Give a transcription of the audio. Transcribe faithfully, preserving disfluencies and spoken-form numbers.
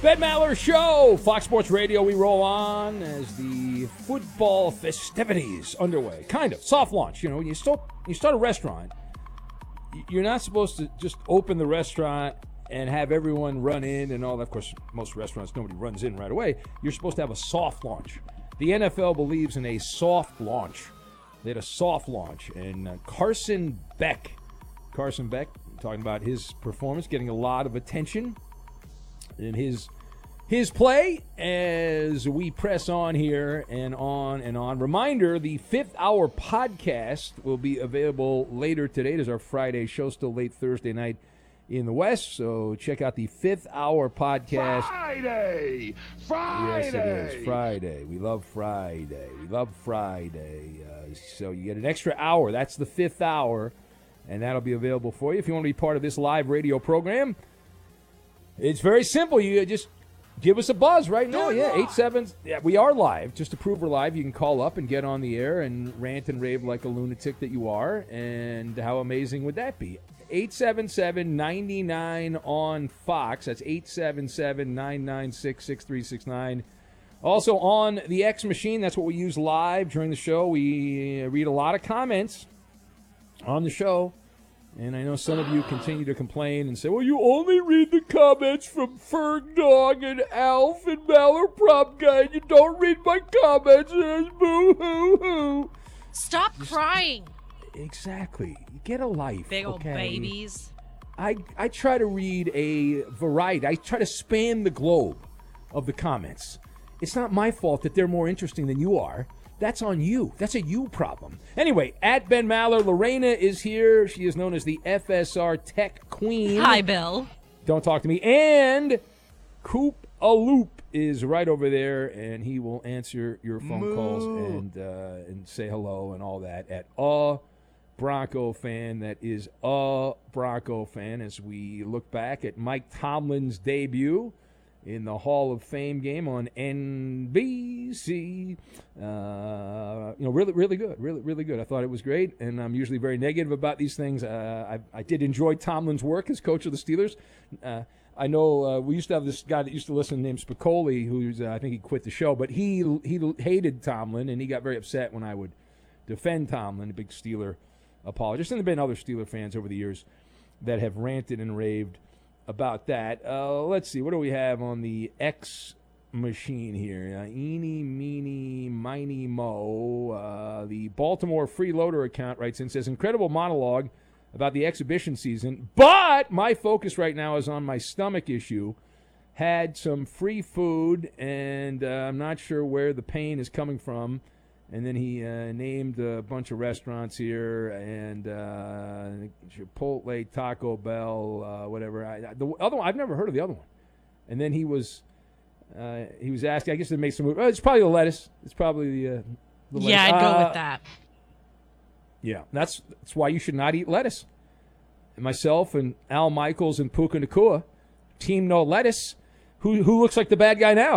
Ben Maller Show, Fox Sports Radio. We roll on as the football festivities underway. Kind of soft launch. You know, when you start you start a restaurant, you're not supposed to just open the restaurant and have everyone run in and all that. Of course, most restaurants nobody runs in right away. You're supposed to have a soft launch. The N F L believes in a soft launch. They had a soft launch, and uh, Carson Beck, Carson Beck, talking about his performance, getting a lot of attention in his his play as we press on here and on and on. Reminder, the fifth hour podcast will be available later today. It is our Friday show, still late Thursday night in the West, so check out the fifth hour podcast. Friday! Friday! Yes, it is. Friday. We love Friday. We love Friday. Uh, so you get an extra hour. That's the fifth hour, and that'll be available for you. If you want to be part of this live radio program, it's very simple. You just give us a buzz right now. Yeah, eight seven. Yeah, we are live. Just to prove we're live, you can call up and get on the air and rant and rave like a lunatic that you are. And how amazing would that be? eight seven seven, nine nine on Fox. That's eight seven seven, nine nine six, six three six nine. Also on the X machine, that's what we use live during the show. We read a lot of comments on the show. And I know some of you continue to complain and say, well, you only read the comments from Ferg Dog and Alf and Maller Prop Guy, and you don't read my comments. Boo-hoo-hoo. Stop Just, crying. Exactly. Get a life. Big old okay? babies. I, I try to read a variety. I try to span the globe of the comments. It's not my fault that they're more interesting than you are. That's on you. That's a you problem. Anyway, at Ben Maller, Lorena is here. She is known as the F S R Tech Queen. Hi, Bill. Don't talk to me. And Coop a Loop is right over there, and he will answer your phone Moo. calls and uh, and say hello and all that at a Bronco fan. That is a Bronco fan as we look back at Mike Tomlin's debut in the Hall of Fame game on N B C. Uh, you know, really, really good. Really, really good. I thought it was great, and I'm usually very negative about these things. Uh, I, I did enjoy Tomlin's work as coach of the Steelers. Uh, I know uh, we used to have this guy that used to listen named Spicoli, who's uh, I think he quit the show, but he he hated Tomlin, and he got very upset when I would defend Tomlin, a big Steeler apologist. And there have been other Steeler fans over the years that have ranted and raved about that. Uh, let's see. What do we have on the X machine here? Uh, eeny, meeny, miny, mo. Uh, the Baltimore Freeloader account writes in, says, incredible monologue about the exhibition season, but my focus right now is on my stomach issue. Had some free food, and uh, I'm not sure where the pain is coming from. And then he uh, named a bunch of restaurants here, and uh, Chipotle, Taco Bell, uh, whatever. I, the other one, I've never heard of the other one. And then he was uh, he was asking, I guess it makes some. Oh, it's probably the lettuce. It's probably the, uh, the lettuce. Yeah, I'd go uh, with that. Yeah, that's that's why you should not eat lettuce. And myself and Al Michaels and Puka Nakua, team no lettuce. Who who looks like the bad guy now?